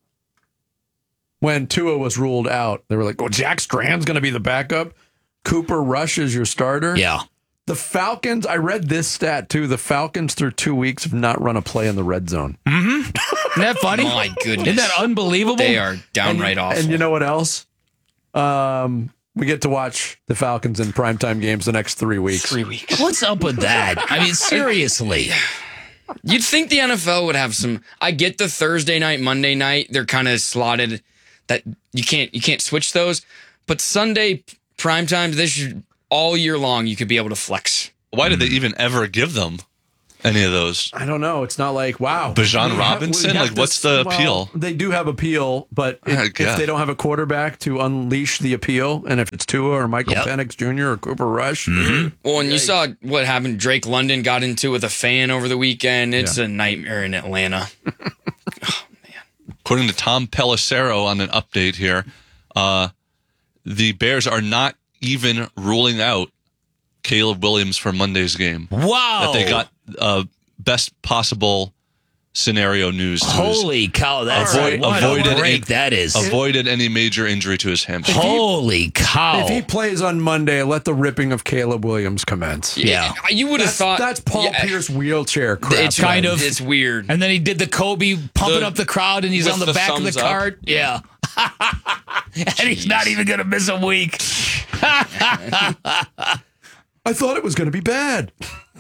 when Tua was ruled out, they were like, "Oh, Jack Strand's going to be the backup. Cooper Rush is your starter." Yeah. The Falcons. I read this stat too. The Falcons, through two weeks, have not run a play in the red zone. Mm-hmm. Isn't that funny? My goodness. Isn't that unbelievable? They are downright and, awful. And you know what else? Um, we get to watch the Falcons in primetime games the next three weeks. Three weeks. What's up with that? I mean, seriously. You'd think the N F L would have some. I get the Thursday night, Monday night. They're kind of slotted that you can't you can't switch those. But Sunday primetime, this all year long, you could be able to flex. Why did they even ever give them any of those? I don't know. It's not like, wow. Bijan we Robinson? have Like, to- what's the well, appeal? They do have appeal, but I if, guess. if they don't have a quarterback to unleash the appeal, and if it's Tua or Michael Yep. Penix Junior or Cooper Rush, Well, and you saw what happened. Drake London got into with a fan over the weekend. It's Yeah. a nightmare in Atlanta. According to Tom Pelissero on an update here, uh, the Bears are not even ruling out Caleb Williams for Monday's game. Wow. That they got uh, best possible scenario news. To Holy his, cow, that's avoid, what avoided a break any- that is. Avoided any major injury to his hamstring. Holy cow. if he plays on Monday, let the ripping of Caleb Williams commence. Yeah. You would have That's, thought that's Paul yeah, Pierce wheelchair crap. It's kind kind of- of it's weird. And then he did the Kobe pumping The- up the crowd, and he's with on the, the back of the thumbs up. cart. Yeah. And he's not even going to miss a week. I thought it was going to be bad.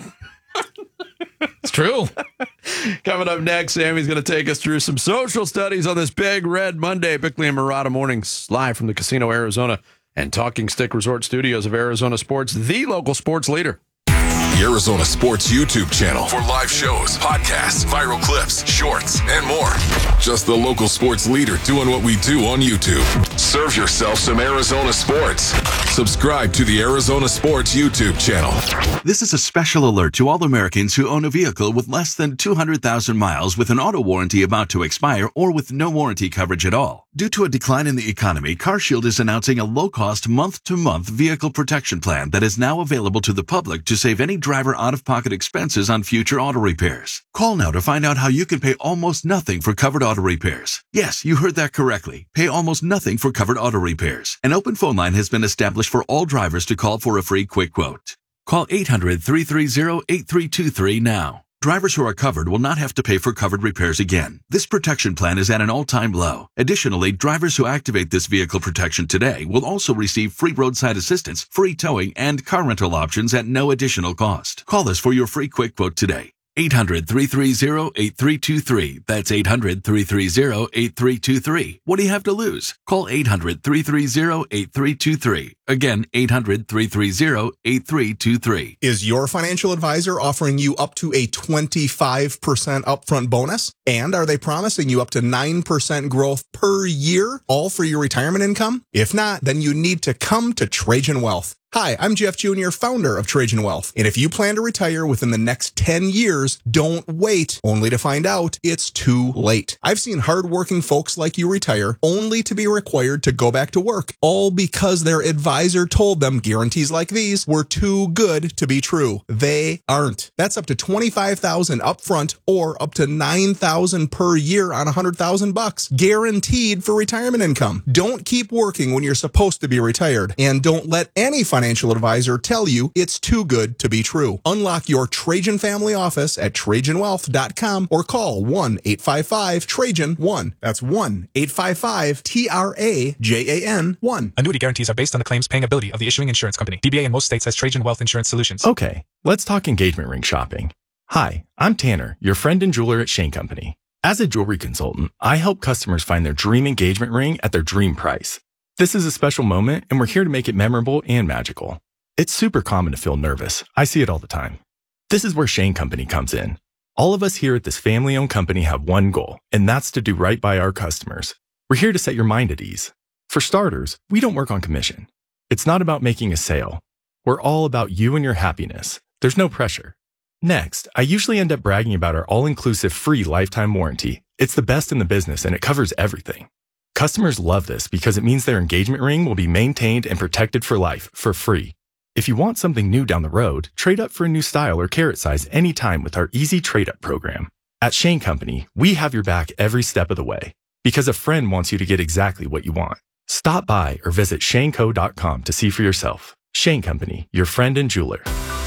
It's true. Coming up next, Sammy's going to take us through some social studies on this Big Red Monday. Bickley and Murata mornings live from the Casino Arizona and Talking Stick Resort Studios of Arizona Sports, the local sports leader. The Arizona Sports YouTube channel for live shows, podcasts, viral clips, shorts, and more. Just the local sports leader doing what we do on YouTube. Serve yourself some Arizona sports. Subscribe to the Arizona Sports YouTube channel. This is a special alert to all Americans who own a vehicle with less than two hundred thousand miles with an auto warranty about to expire or with no warranty coverage at all. Due to a decline in the economy, CarShield is announcing a low-cost month-to-month vehicle protection plan that is now available to the public to save any driver out-of-pocket expenses on future auto repairs. Call now to find out how you can pay almost nothing for covered auto repairs. Yes, you heard that correctly. Pay almost nothing for covered auto repairs. An open phone line has been established for all drivers to call for a free quick quote. Call eight hundred, three three zero, eight three two three now. Drivers who are covered will not have to pay for covered repairs again. This protection plan is at an all-time low. Additionally, drivers who activate this vehicle protection today will also receive free roadside assistance, free towing, and car rental options at no additional cost. Call us for your free quick quote today. eight hundred, three three zero, eight three two three. That's eight hundred, three three zero, eight three two three. What do you have to lose? Call eight hundred, three three zero, eight three two three. Again, eight hundred, three three zero, eight three two three. Is your financial advisor offering you up to a twenty-five percent upfront bonus? And are they promising you up to nine percent growth per year, all for your retirement income? If not, then you need to come to Trajan Wealth. Hi, I'm Jeff Junior, founder of Trajan Wealth. And if you plan to retire within the next ten years, don't wait only to find out it's too late. I've seen hardworking folks like you retire only to be required to go back to work, all because their advisor told them guarantees like these were too good to be true. They aren't. That's up to twenty-five thousand dollars upfront or up to nine thousand dollars per year on one hundred thousand bucks, guaranteed for retirement income. Don't keep working when you're supposed to be retired, and don't let any financial advisor tell you it's too good to be true. Unlock your Trajan family office at Trajan Wealth dot com or call one eight five five Trajan one. That's one eight five five T R A J A N one. Annuity guarantees are based on the claims paying ability of the issuing insurance company. D B A in most states has Trajan Wealth Insurance Solutions. Okay, let's talk engagement ring shopping. Hi, I'm Tanner, your friend and jeweler at Shane Company. As a jewelry consultant, I help customers find their dream engagement ring at their dream price. This is a special moment, and we're here to make it memorable and magical. It's super common to feel nervous. I see it all the time. This is where Shane Company comes in. All of us here at this family-owned company have one goal, and that's to do right by our customers. We're here to set your mind at ease. For starters, we don't work on commission. It's not about making a sale. We're all about you and your happiness. There's no pressure. Next, I usually end up bragging about our all-inclusive free lifetime warranty. It's the best in the business, and it covers everything. Customers love this because it means their engagement ring will be maintained and protected for life, for free. If you want something new down the road, trade up for a new style or carat size anytime with our easy trade-up program. At Shane Company, we have your back every step of the way because a friend wants you to get exactly what you want. Stop by or visit shane co dot com to see for yourself. Shane Company, your friend and jeweler.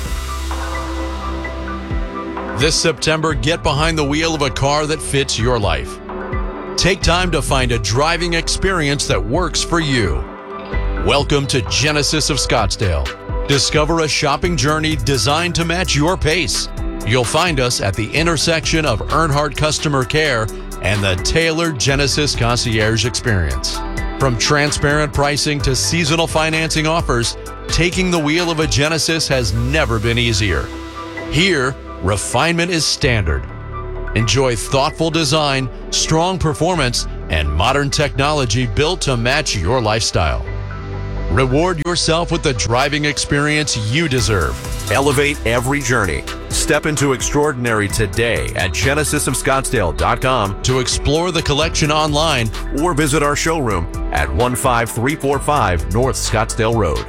This September, get behind the wheel of a car that fits your life. Take time to find a driving experience that works for you. Welcome to Genesis of Scottsdale. Discover a shopping journey designed to match your pace. You'll find us at the intersection of Earnhardt Customer Care and the tailored Genesis Concierge Experience. From transparent pricing to seasonal financing offers, taking the wheel of a Genesis has never been easier. Here, refinement is standard. Enjoy thoughtful design, strong performance, and modern technology built to match your lifestyle. Reward yourself with the driving experience you deserve. Elevate every journey. Step into extraordinary today at genesis of scottsdale dot com to explore the collection online or visit our showroom at one five three four five North Scottsdale Road.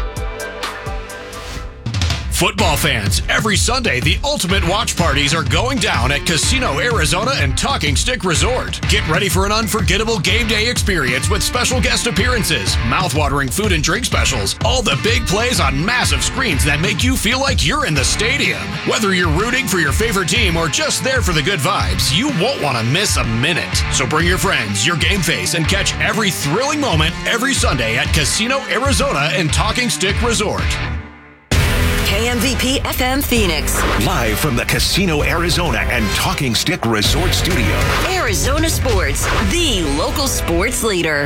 Football fans, every Sunday, the ultimate watch parties are going down at Casino Arizona and Talking Stick Resort. Get ready for an unforgettable game day experience with special guest appearances, mouth-watering food and drink specials, all the big plays on massive screens that make you feel like you're in the stadium. Whether you're rooting for your favorite team or just there for the good vibes, you won't want to miss a minute. So bring your friends, your game face, and catch every thrilling moment every Sunday at Casino Arizona and Talking Stick Resort. K M V P F M Phoenix. Live from the Casino Arizona and Talking Stick Resort Studio. Arizona Sports, the local sports leader.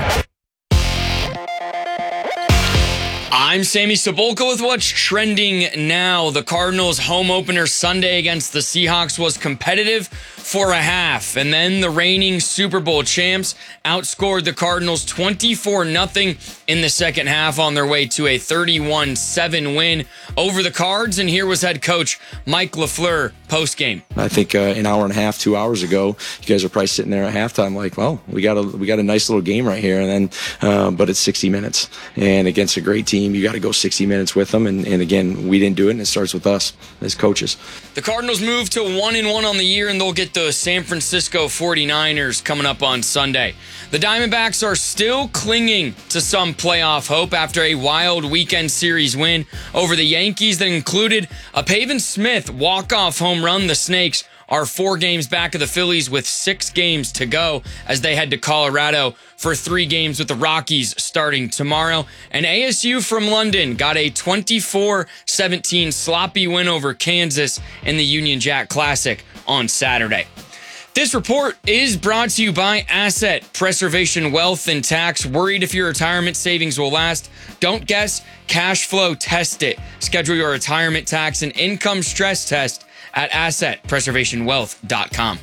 I'm Sammy Sabolka with what's trending now. The Cardinals' home opener Sunday against the Seahawks was competitive for a half, and then the reigning Super Bowl champs outscored the Cardinals twenty-four nothing in the second half on their way to a thirty-one seven win over the Cards. And here was head coach Mike LaFleur post-game. I think uh, an hour and a half, two hours ago, you guys are probably sitting there at halftime like, well, we got a we got a nice little game right here, and then uh, but it's sixty minutes, and against a great team, you got to go sixty minutes with them. And, and again, we didn't do it, and it starts with us as coaches. The Cardinals move to one and one on the year, and they'll get the San Francisco forty-niners coming up on Sunday. The Diamondbacks are still clinging to some playoff hope after a wild weekend series win over the Yankees that included a Pavin Smith walk-off home run. The Snakes are four games back of the Phillies with six games to go as they head to Colorado for three games with the Rockies starting tomorrow. And A S U from London got a twenty-four seventeen sloppy win over Kansas in the Union Jack Classic on Saturday. This report is brought to you by Asset Preservation Wealth and Tax. Worried if your retirement savings will last? Don't guess. Cash flow test it. Schedule your retirement tax and income stress test at asset preservation wealth dot com.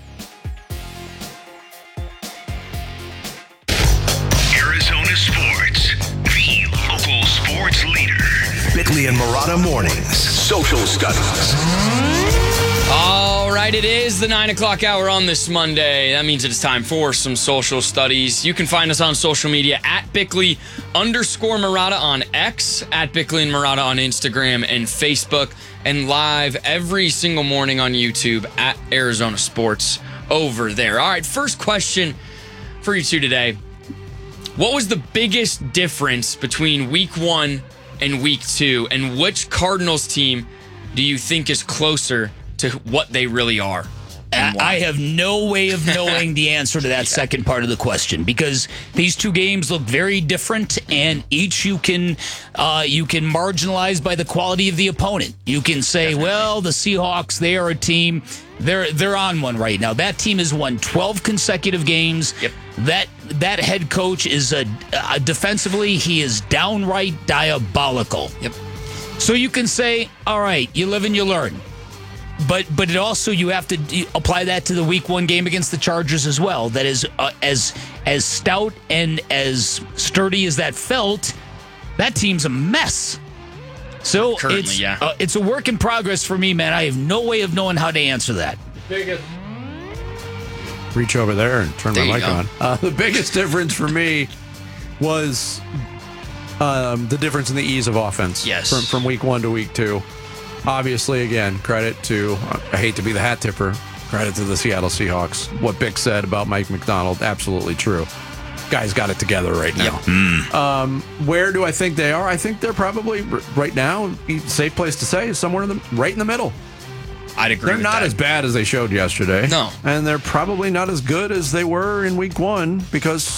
Arizona Sports, the local sports leader. Bickley and Marotta Mornings, Social Studies. All right, it is the nine o'clock hour on this Monday. That means it is time for some social studies. You can find us on social media at Bickley underscore Marotta on X, at Bickley and Marotta on Instagram and Facebook, and live every single morning on YouTube at Arizona Sports over there. All right, first question for you two today. What was the biggest difference between week one and week two, and which Cardinals team do you think is closer to what they really are? I have no way of knowing the answer to that okay. second part of the question, because these two games look very different, and each you can uh, you can marginalize by the quality of the opponent. You can say, Definitely. well, the Seahawks, they are a team, they're they're on one right now. That team has won twelve consecutive games. Yep. That that head coach is a, a defensively, he is downright diabolical. Yep. So you can say, all right, you live and you learn. But but it also, you have to apply that to the week one game against the Chargers as well. That is uh, as as stout and as sturdy as that felt, that team's a mess. So Currently, it's yeah. uh, it's a work in progress for me, man. I have no way of knowing how to answer that. Biggest. Reach over there and turn There my you mic go. on. Uh, the biggest difference for me was um, the difference in the ease of offense. Yes. From from week one to week two. Obviously, again, credit to, I hate to be the hat tipper, credit to the Seattle Seahawks. What Bick said about Mike McDonald, absolutely true. Guy's got it together right now. Yep. Mm. Um, where do I think they are? I think they're probably, right now, safe place to say, is somewhere in the right in the middle. I'd agree They're with not that. as bad as they showed yesterday. No. And they're probably not as good as they were in week one, because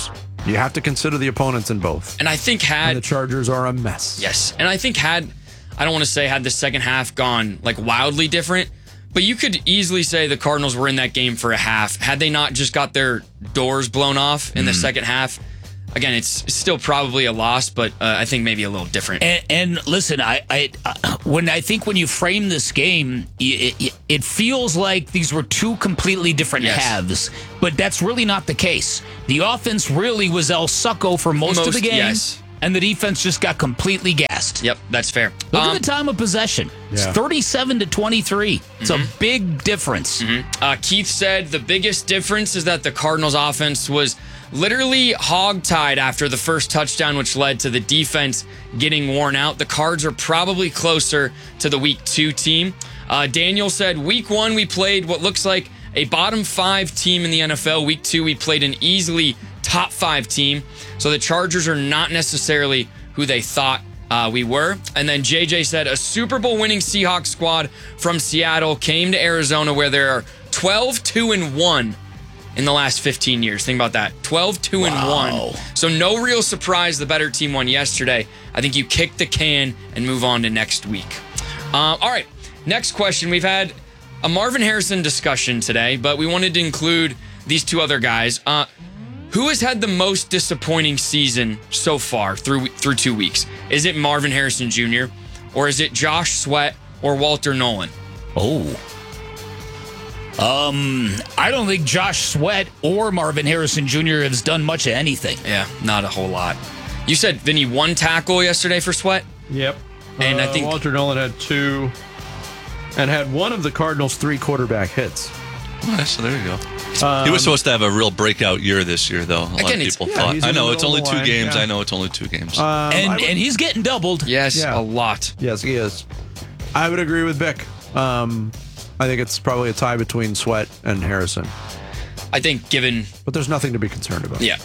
You have to consider the opponents in both. And I think had and the Chargers are a mess. Yes. And I think had, I don't want to say had the second half gone like wildly different, but you could easily say the Cardinals were in that game for a half. Had they not just got their doors blown off in mm. the second half, again, it's still probably a loss, but uh, I think maybe a little different. And, and listen, I, I uh, when I think when you frame this game, it, it feels like these were two completely different yes. halves, but that's really not the case. The offense really was El Succo for most, most of the game, yes. and the defense just got completely gassed. Yep, that's fair. Look um, at the time of possession. It's yeah. thirty-seven to twenty-three. It's mm-hmm. a big difference. Mm-hmm. Uh, Keith said the biggest difference is that the Cardinals offense was literally hogtied after the first touchdown, which led to the defense getting worn out. The Cards are probably closer to the week two team. Uh, Daniel said, week one, we played what looks like a bottom five team in the N F L. Week two, we played an easily top five team. So the Chargers are not necessarily who they thought uh, we were. And then J J said, a Super Bowl winning Seahawks squad from Seattle came to Arizona where there are twelve two and one in the last fifteen years. Think about that. twelve two and one. So no real surprise the better team won yesterday. I think you kick the can and move on to next week. Uh, all right, next question. We've had a Marvin Harrison discussion today, but we wanted to include these two other guys. Uh, who has had the most disappointing season so far through through two weeks? Is it Marvin Harrison Junior or is it Josh Sweat or Walter Nolan? Oh. Um, I don't think Josh Sweat or Marvin Harrison Junior has done much of anything. Yeah, not a whole lot. You said, Vinny, one tackle yesterday for Sweat? Yep. And uh, I think Walter Nolan had two and had one of the Cardinals' three quarterback hits. Oh, so there you go. Um, he was supposed to have a real breakout year this year, though. A lot again, of people yeah, thought. he's I in the know it's middle only of the two line, games. yeah. I know it's only two games. Um, and would, and he's getting doubled. Yes, yeah. a lot. Yes, he is. I would agree with Bick. Um, I think it's probably a tie between Sweat and Harrison. I think given... But there's nothing to be concerned about. Yeah.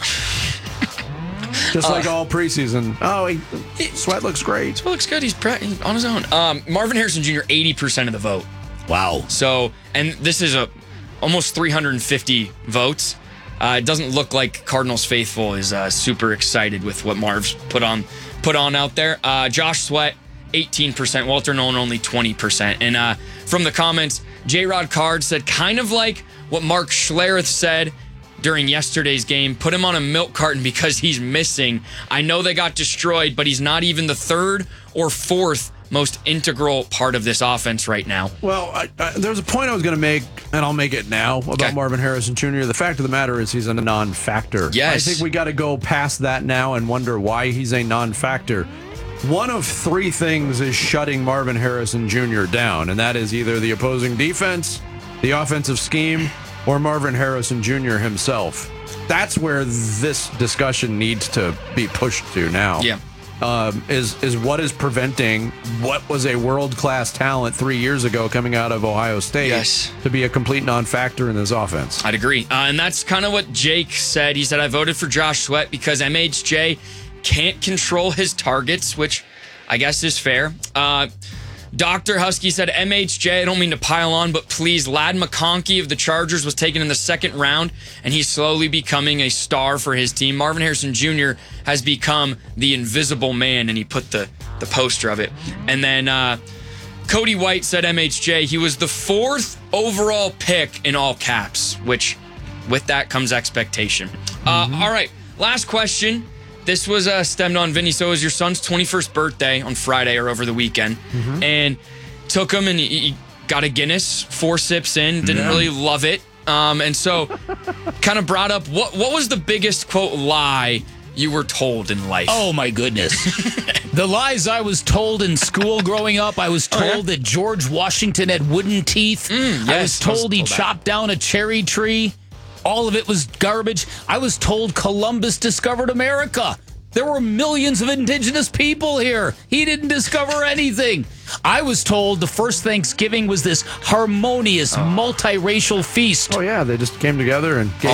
Just uh, like all preseason. Oh, he, Sweat looks great. Sweat looks good. He's, pre- he's on his own. Um, Marvin Harrison Junior, eighty percent of the vote. Wow. So, and this is a almost three hundred fifty votes. Uh, it doesn't look like Cardinals faithful is uh, super excited with what Marv's put on put on out there. Uh, Josh Sweat, eighteen percent. Walter Nolan, only twenty percent. And uh, from the comments, J-Rod Card said, kind of like what Mark Schlereth said during yesterday's game, put him on a milk carton because he's missing. I know they got destroyed, but he's not even the third or fourth most integral part of this offense right now. Well, I, I, there was a point I was going to make, and I'll make it now, about okay. Marvin Harrison Junior The fact of the matter is he's a non-factor. Yes. I think we got to go past that now and wonder why he's a non-factor. One of three things is shutting Marvin Harrison Junior down, and that is either the opposing defense, the offensive scheme, or Marvin Harrison Junior himself. That's where this discussion needs to be pushed to now. Yeah. Um, is is what is preventing what was a world-class talent three years ago coming out of Ohio State yes. to be a complete non-factor in this offense. I'd agree. Uh, and that's kind of what Jake said. He said, I voted for Josh Sweat because M H J can't control his targets, which I guess is fair. Uh, Doctor Husky said, M H J, I don't mean to pile on, but please, Ladd McConkey of the Chargers was taken in the second round, and he's slowly becoming a star for his team. Marvin Harrison Junior has become the invisible man, and he put the, the poster of it. And then uh, Cody White said M H J, he was the fourth overall pick in all caps, which with that comes expectation. Mm-hmm. Uh, all right, last question. This was uh, stemmed on Vinny. So it was your son's twenty-first birthday on Friday or over the weekend. Mm-hmm. And took him and he, he got a Guinness, four sips in, didn't yeah. really love it. Um, and so kind of brought up, what what was the biggest, quote, lie you were told in life? Oh, my goodness. The lies I was told in school growing up, I was told oh, yeah? that George Washington had wooden teeth. Mm, yes, I was told I was he told chopped down a cherry tree. All of it was garbage. I was told Columbus discovered America. There were millions of indigenous people here. He didn't discover anything. I was told the first Thanksgiving was this harmonious, oh. multiracial feast. Oh, yeah. They just came together and gave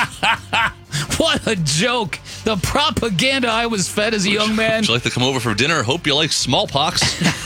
oh. What a joke. The propaganda I was fed as a young man. Would you like to come over for dinner? Hope you like smallpox.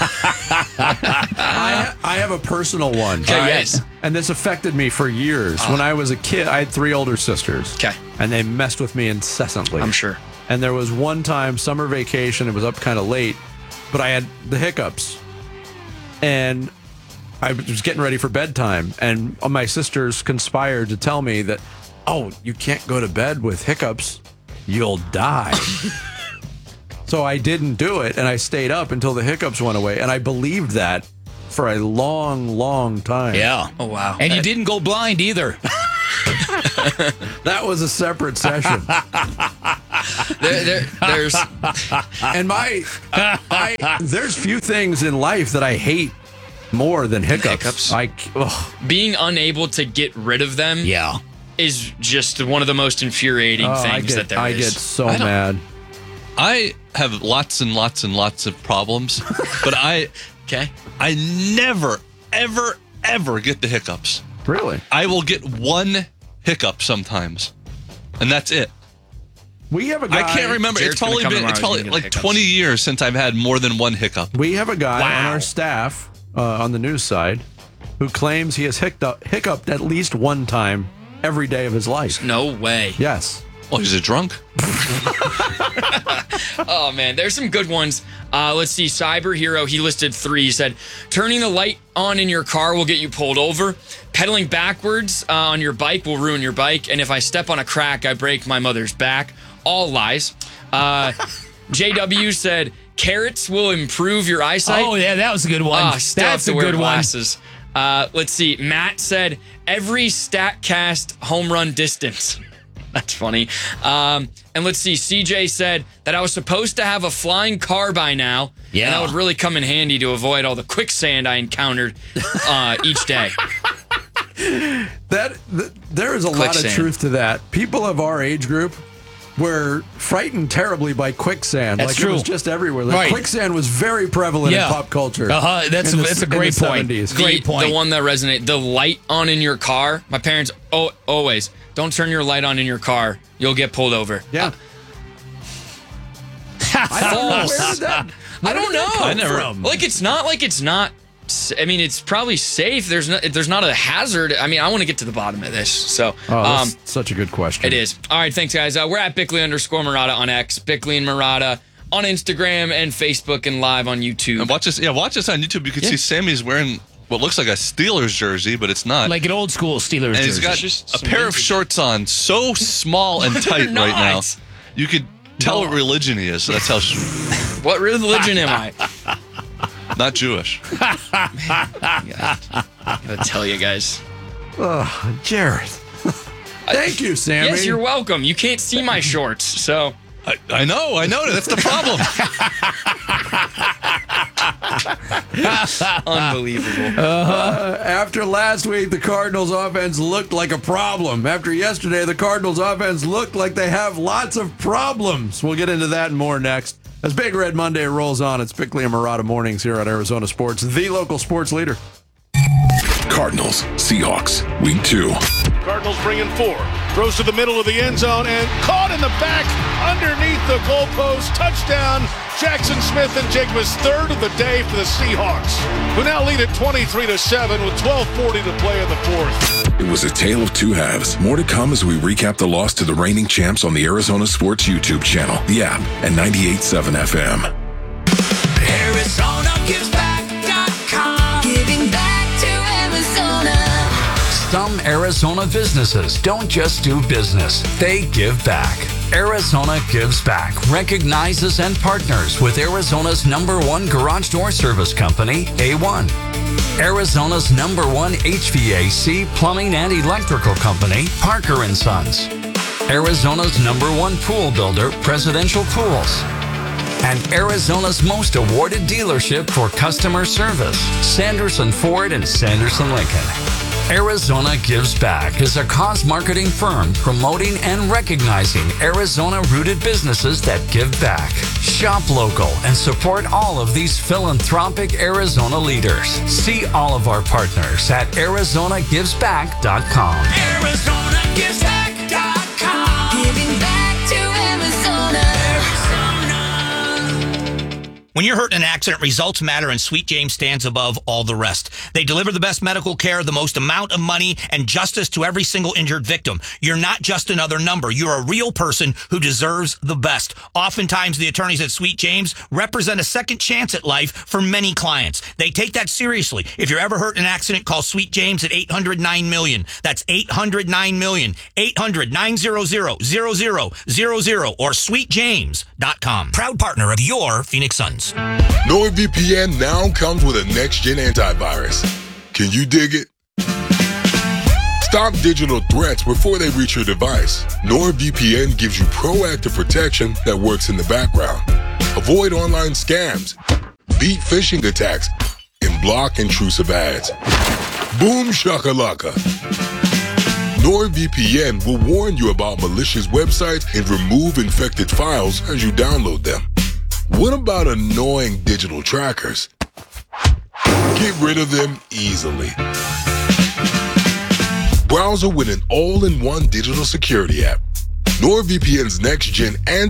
I, I have a personal one. Okay, yes. And this affected me for years. Oh. When I was a kid, I had three older sisters. Okay. and they messed with me incessantly. I'm sure. And there was one time, summer vacation, it was up kind of late, but I had the hiccups. And I was getting ready for bedtime, and my sisters conspired to tell me that, oh, you can't go to bed with hiccups. You'll die. So I didn't do it, and I stayed up until the hiccups went away, and I believed that for a long, long time. Yeah. Oh, wow. And you didn't go blind either. That was a separate session. there, there, there's and my, I, there's few things in life that I hate more than hiccups. Hiccups. I, ugh. Being unable to get rid of them. Yeah. Is just one of the most infuriating Oh, things I get, that there I is. get so I don't- mad. I have lots and lots and lots of problems, but I okay. I never, ever, ever get the hiccups. Really? I will get one hiccup sometimes, and that's it. We have a guy. I can't remember. Jared's it's gonna probably come been tomorrow, it's he's probably gonna get like hiccups. twenty years since I've had more than one hiccup. We have a guy Wow. on our staff uh, on the news side who claims he has hiccuped, hiccuped at least one time every day of his life. No way. Yes. Oh, he's a drunk? Oh, man. There's some good ones. Uh, let's see. Cyber Hero, he listed three. He said, turning the light on in your car will get you pulled over. Pedaling backwards uh, on your bike will ruin your bike. And if I step on a crack, I break my mother's back. All lies. Uh, J W said, carrots will improve your eyesight. Oh, yeah, that was a good one. Ah, still That's have to a wear good one. glasses. Uh, let's see. Matt said, every StatCast home run distance. That's funny. Um, and let's see. C J said that I was supposed to have a flying car by now. Yeah. And that would really come in handy to avoid all the quicksand I encountered uh, each day. That th- there is a lot of Quicksand. truth to that. People of our age group were frightened terribly by quicksand. That's like true. It was just everywhere. Like Right. Quicksand was very prevalent Yeah. in pop culture. Uh-huh. That's in a- the- that's a in the great point. seventies. Great the, point. The one that resonated, the light on in your car. My parents, oh, always, don't turn your light on in your car. You'll get pulled over. Yeah. I don't know. Where did that, I don't know. I never- from? Like, it's not like it's not. s- I mean, it's probably safe. There's no, there's not a hazard. I mean, I want to get to the bottom of this. So, Oh, um, that's such a good question. it is. All right, thanks, guys. Uh, we're at Bickley underscore Murata on X, Bickley and Murata on Instagram and Facebook and live on YouTube. And watch us, yeah, watch us on YouTube. You can Yeah. see Sammy's wearing what looks like a Steelers jersey, but it's not. Like an old school Steelers and he's jersey. got Just a some pair of vintage. shorts on, so small and tight They're right now. not. You could tell what religion he is. That's how. What religion am I? Not Jewish. I gotta tell you guys. Oh, Jared. Thank you, Sammy. Yes, you're welcome. You can't see my shorts, so. I, I know, I know. That's the problem. Unbelievable. Uh, after last week, the Cardinals offense looked like a problem. After yesterday, the Cardinals offense looked like they have lots of problems. We'll get into that and more next. As Big Red Monday rolls on, it's Bickley and Murata Mornings here on Arizona Sports, the local sports leader. Cardinals, Seahawks, week two. Cardinals bringing four. Throws to the middle of the end zone and caught in the back underneath the goalpost. Touchdown. Jackson Smith and Jacobs, third of the day for the Seahawks, who now lead at twenty-three to seven with twelve forty to play in the fourth. It was a tale of two halves. More to come as we recap the loss to the reigning champs on the Arizona Sports YouTube channel, the app, and ninety-eight point seven F M. Arizona gives back dot com. Giving back to Arizona. Some Arizona businesses don't just do business, they give back. Arizona Gives Back recognizes and partners with Arizona's number one garage door service company, A one. Arizona's number one H V A C plumbing and electrical company, Parker and Sons. Arizona's number one pool builder, Presidential Pools. And Arizona's most awarded dealership for customer service, Sanderson Ford and Sanderson Lincoln. Arizona Gives Back is a cause marketing firm promoting and recognizing Arizona-rooted businesses that give back. Shop local and support all of these philanthropic Arizona leaders. See all of our partners at Arizona Gives Back dot com. Arizona gives back dot com. Giving back to Arizona. When you're hurt in an accident, results matter, and Sweet James stands above all the rest. They deliver the best medical care, the most amount of money, and justice to every single injured victim. You're not just another number. You're a real person who deserves the best. Oftentimes, the attorneys at Sweet James represent a second chance at life for many clients. They take that seriously. If you're ever hurt in an accident, call Sweet James at eight hundred nine million. That's eight hundred nine million. eight hundred nine hundred zero zero zero zero or sweet james dot com. Proud partner of your Phoenix Suns. NordVPN now comes with a next-gen antivirus. Can you dig it? Stop digital threats before they reach your device. NordVPN gives you proactive protection that works in the background. Avoid online scams, beat phishing attacks, and block intrusive ads. Boom shakalaka. NordVPN will warn you about malicious websites and remove infected files as you download them. What about annoying digital trackers? Get rid of them easily. Browser with an all-in-one digital security app. NordVPN's next-gen